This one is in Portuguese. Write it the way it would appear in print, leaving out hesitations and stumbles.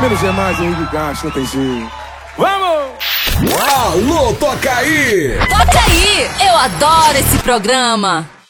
Menos é mais, Henrique Castro, não tem jeito. Vamos! Alô, toca aí! Toca aí! Eu adoro esse programa!